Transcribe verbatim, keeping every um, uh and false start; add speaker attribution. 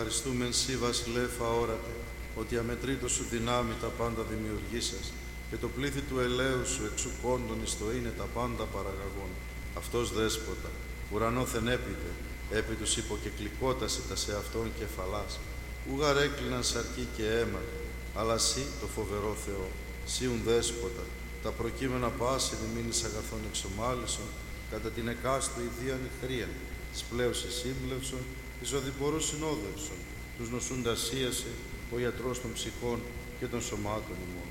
Speaker 1: ευχαριστούμεν σοι βασιλεύ αόρατε, ότι αμετρήτως σου δυνάμει τα πάντα δημιουργήσας, και το πλήθη του ελαίου σου εξουκόντων εις το είναι τα πάντα παραγαγών. Αυτός δέσποτα, ουρανόθεν έπειτε, επί τους υποκεκλικόταση τα σε αυτόν κεφαλάς, ουγαρ έκλειναν σαρκή και αίμα, αλλά σύ το φοβερό Θεό, σίουν δέσποτα, τα προκείμενα πάση διμήνης αγαθών εξομάλισον, κατά την εκάστου ιδίαν ηχρίαν, σπλέωση σύμπλευσον, εις οδηπορούς συνόδευσον, τους νοσούντας σύασε, ο ιατρός των ψυχών και των σωμάτων ημών.